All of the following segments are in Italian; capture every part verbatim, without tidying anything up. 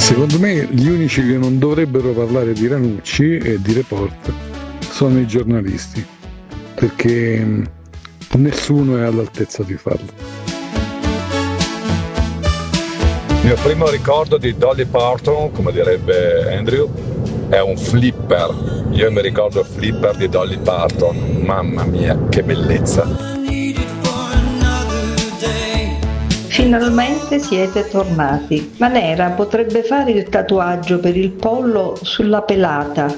Secondo me gli unici che non dovrebbero parlare di Ranucci e di Report sono i giornalisti, perché nessuno è all'altezza di farlo. Il mio primo ricordo di Dolly Parton, come direbbe Andrew, è un flipper. Io mi ricordo il flipper di Dolly Parton, mamma mia, che bellezza. Finalmente siete tornati. Manera potrebbe fare il tatuaggio per il pollo sulla pelata.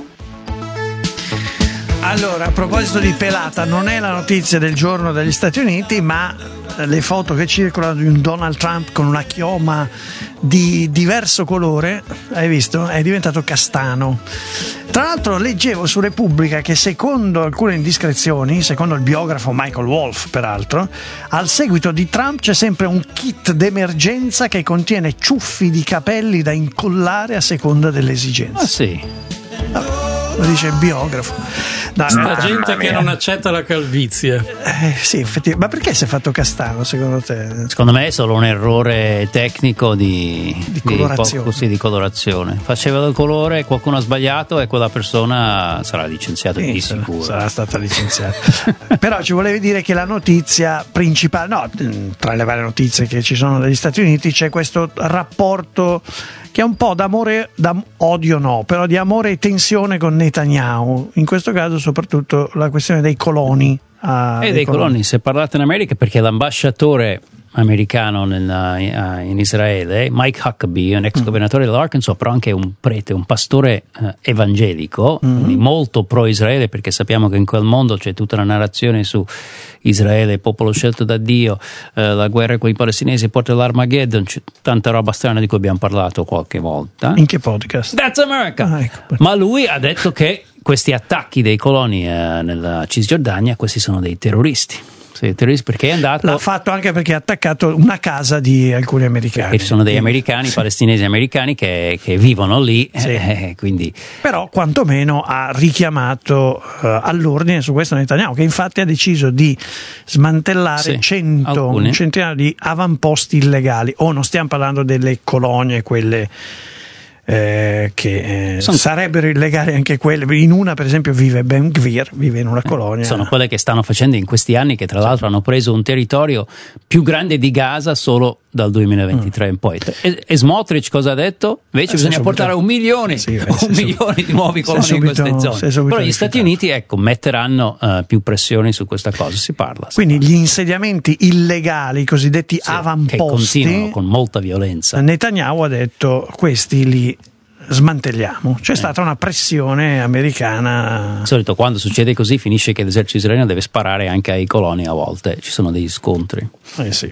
Allora, a proposito di pelata, non è la notizia del giorno degli Stati Uniti, ma le foto che circolano di un Donald Trump con una chioma di diverso colore, hai visto? È diventato castano. Tra l'altro leggevo su Repubblica che secondo alcune indiscrezioni, secondo il biografo Michael Wolff peraltro, al seguito di Trump c'è sempre un kit d'emergenza che contiene ciuffi di capelli da incollare a seconda delle esigenze. Ah sì? Lo dice il biografo. No, Sta no, gente che non accetta la calvizie. Eh, sì, effettivamente. Ma perché si è fatto castano secondo te? Secondo me è solo un errore tecnico di, di colorazione. Di, sì, di colorazione. Faceva del colore, qualcuno ha sbagliato e quella persona sarà licenziata sì, di sarà, sicuro. Sarà stata licenziata. Però ci volevi dire che la notizia principale, no, tra le varie notizie che ci sono dagli Stati Uniti c'è questo rapporto che è un po' d'amore, da odio no, però di amore e tensione con Netanyahu. In questo caso soprattutto la questione dei coloni. Ah, e dei, dei coloni. coloni, si è parlato in America perché l'ambasciatore americano nel, in Israele, Mike Huckabee, un ex governatore dell'Arkansas, però anche un prete, un pastore eh, evangelico, mm-hmm. quindi molto pro-Israele, perché sappiamo che in quel mondo c'è tutta una narrazione su Israele, popolo scelto da Dio, eh, la guerra con i palestinesi porta all'Armageddon, c'è tanta roba strana di cui abbiamo parlato qualche volta. In che podcast? That's America! Ah, ecco. Ma lui ha detto che questi attacchi dei coloni eh, nella Cisgiordania, questi sono dei terroristi. Sì, terroristi perché è andato. L'ha fatto anche perché ha attaccato una casa di alcuni americani. Perché ci sono dei americani, sì. palestinesi americani che, che vivono lì, sì. eh, quindi. Però quantomeno ha richiamato uh, all'ordine su questo Netanyahu, che infatti ha deciso di smantellare sì, cento, un centinaio di avamposti illegali. O oh, non stiamo parlando delle colonie, quelle. Eh, che eh, sono, sarebbero illegali anche quelle. In una per esempio vive Ben Gvir, vive in una colonia. Sono quelle che stanno facendo in questi anni, che tra l'altro hanno preso un territorio più grande di Gaza solo dal duemilaventitré mm. in poi. E, e Smotrich cosa ha detto? Invece eh, bisogna subito, portare un milione sì, un subito, milione di nuovi coloni subito, in queste zone. Però gli Stati Uniti ecco metteranno uh, più pressioni su questa cosa, si parla. Si Quindi parla. Gli insediamenti illegali, i cosiddetti sì, avamposti, che continuano con molta violenza. Netanyahu ha detto questi li smantelliamo. C'è eh. stata una pressione americana. Di solito quando succede così finisce che l'esercito israeliano deve sparare anche ai coloni, a volte ci sono degli scontri. Eh sì.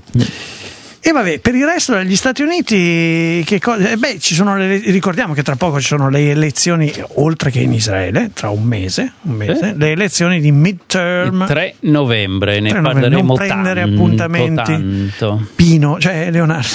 E vabbè, per il resto degli Stati Uniti che cosa? Eh beh, ci sono le, ricordiamo che tra poco ci sono le elezioni, oltre che in Israele, tra un mese, un mese eh? le elezioni di midterm. Il tre novembre, ne tre parleremo non prendere tanto, appuntamenti. Tanto. Pino, cioè Leonardo.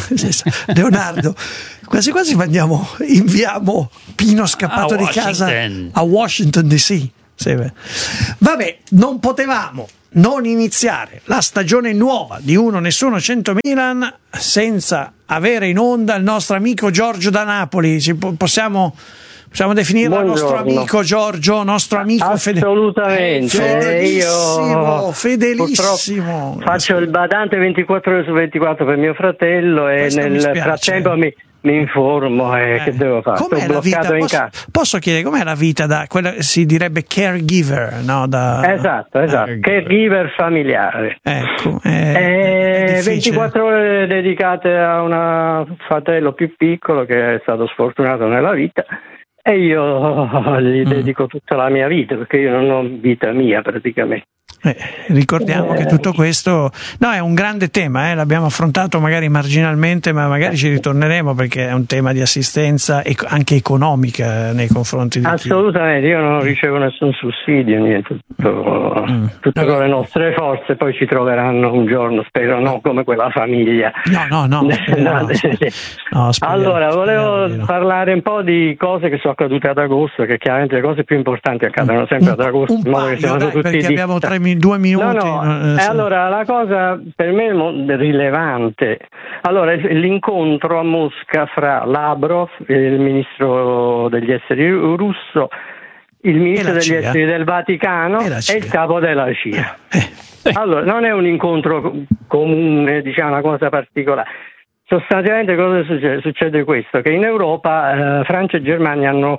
Leonardo. Quasi quasi mandiamo, inviamo Pino scappato a di casa a Washington D C. Sì, vabbè, non potevamo non iniziare la stagione nuova di Uno Nessuno cento Milan senza avere in onda il nostro amico Giorgio da Napoli. Ci possiamo, possiamo definirlo Buongiorno. nostro amico Giorgio, nostro amico assolutamente fedelissimo, io fedelissimo. Faccio il badante ventiquattro ore su ventiquattro per mio fratello e Questo nel frattempo mi mi informo e eh, che devo fare? Com'è Sto la vita? bloccato in Posso, casa. Posso chiedere com'è la vita da quella si direbbe caregiver, no? Da, esatto, esatto, eh, caregiver familiare. Ecco, è, e è ventiquattro ore dedicate a un fratello più piccolo che è stato sfortunato nella vita e io gli mm. dedico tutta la mia vita perché io non ho vita mia praticamente. Eh, ricordiamo eh. che tutto questo no, è un grande tema, eh, l'abbiamo affrontato magari marginalmente, ma magari ci ritorneremo perché è un tema di assistenza e anche economica nei confronti di assolutamente chi... io non ricevo nessun sussidio, niente, tutto, mm. tutte okay. le nostre forze poi ci troveranno un giorno, spero non come quella famiglia. No, no, no. no, no, no allora volevo no. parlare un po' di cose che sono accadute ad agosto, che chiaramente le cose più importanti accadono sempre un, ad agosto, un in modo paio, che siamo dai, tutti perché di... abbiamo tre due minuti. No, no. Eh, e sì. allora la cosa per me rilevante, allora l'incontro a Mosca fra Lavrov, il ministro degli esteri russo, il ministro degli C I A. esteri del Vaticano e, e il capo della C I A. Eh. Allora non è un incontro comune, diciamo una cosa particolare. Sostanzialmente cosa succede? Succede questo, che in Europa eh, Francia e Germania hanno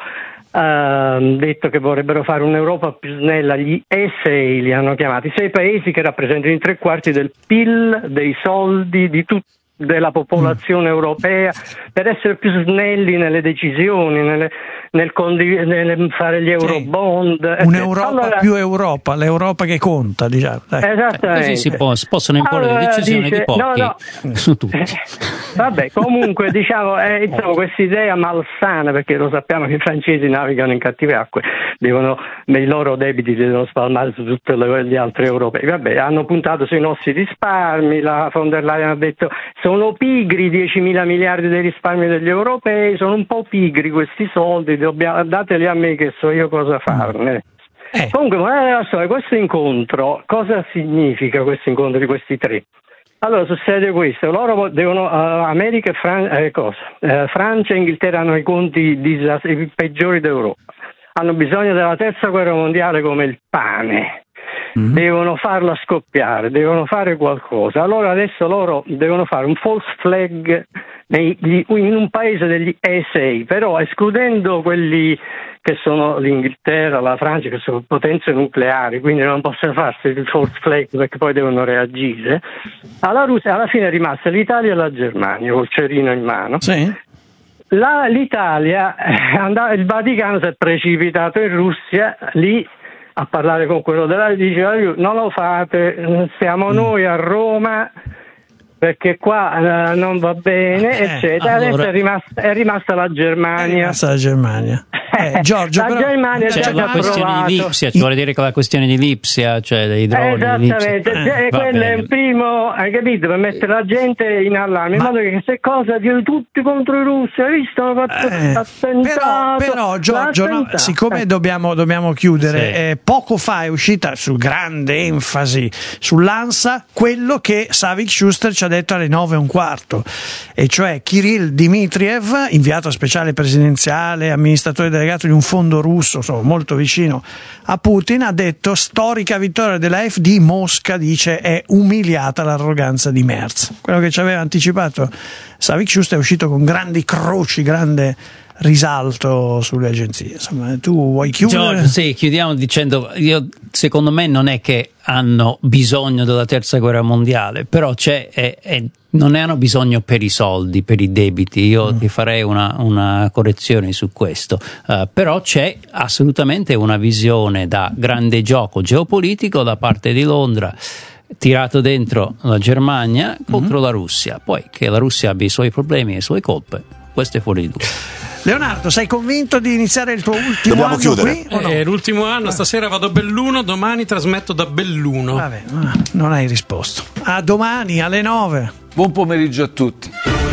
eh, detto che vorrebbero fare un'Europa più snella, gli E sei li hanno chiamati, sei paesi che rappresentano i tre quarti del P I L, dei soldi, di tutto, della popolazione europea, per essere più snelli nelle decisioni, nelle, nel, condiv- nel fare gli eurobond. Sì. Un'Europa allora, più Europa, l'Europa che conta, diciamo. Esattamente. Così si può, possono imporre allora, le decisioni dice, di pochi no, no. su tutti. Vabbè, comunque diciamo, eh, insomma, questa idea malsana, perché lo sappiamo che i francesi navigano in cattive acque, devono, i loro debiti li devono spalmare su tutti gli altri europei. Vabbè, hanno puntato sui nostri risparmi, la von der Leyen ha detto sono pigri diecimila miliardi dei risparmi degli europei, sono un po' pigri questi soldi, dobbiamo, dateli a me che so io cosa farne. Eh. Comunque, eh, questo incontro, cosa significa questo incontro di questi tre? Allora succede questo, loro devono, uh, America e Fran- eh, cosa? Uh, Francia e Inghilterra hanno i conti disast- i peggiori d'Europa, hanno bisogno della terza guerra mondiale come il pane. Mm-hmm. Devono farla scoppiare, devono fare qualcosa. Allora adesso loro devono fare un false flag in un paese degli E sei, però escludendo quelli che sono l'Inghilterra, la Francia, che sono potenze nucleari, quindi non possono farsi il false flag perché poi devono reagire. Alla Russia alla fine è rimasta l'Italia e la Germania col cerino in mano. Sì. La, L'Italia, il Vaticano si è precipitato in Russia, lì a parlare con quello della diceva non lo fate, siamo mm. noi a Roma perché qua eh, non va bene, eh, eccetera. Allora, adesso è rimasta, è rimasta la Germania. È rimasta la Germania. Eh, Giorgio, la però, Germania c'è la questione di Lipsia, ci vuole dire che la questione di Lipsia, cioè dei droni. Esattamente, di eh, quello è il primo, hai capito, per mettere la gente in allarme, in modo che queste cose di tutti contro i russi, hai visto? Hanno fatto eh, attentato, però, però Giorgio, no, siccome eh. dobbiamo, dobbiamo chiudere, sì. eh, poco fa è uscita su grande enfasi sull'ANSA quello che Savik Shuster ci ha detto alle nove e un quarto, e cioè Kirill Dmitriev, inviato speciale presidenziale, amministratore delegato di un fondo russo, insomma, molto vicino a Putin, ha detto storica vittoria della F D, Mosca dice è umiliata l'arroganza di Merz. Quello che ci aveva anticipato Savik Shuster è uscito con grandi croci, grande risalto sulle agenzie. Insomma, tu vuoi chiudere? Giorgio, sì, chiudiamo dicendo, io, secondo me non è che hanno bisogno della terza guerra mondiale, però c'è, è, è, non ne hanno bisogno per i soldi, per i debiti. Io mm. ti farei una, una correzione su questo, uh, però c'è assolutamente una visione da grande gioco geopolitico da parte di Londra, tirato dentro la Germania contro mm. la Russia. Poi che la Russia abbia i suoi problemi e le sue colpe, questo è fuori di dubbio. Leonardo, sei convinto di iniziare il tuo ultimo Dobbiamo anno chiudere. qui? No? Eh, l'ultimo anno, stasera vado a Belluno, domani trasmetto da Belluno. Vabbè, non hai risposto. A domani alle nove. Buon pomeriggio a tutti.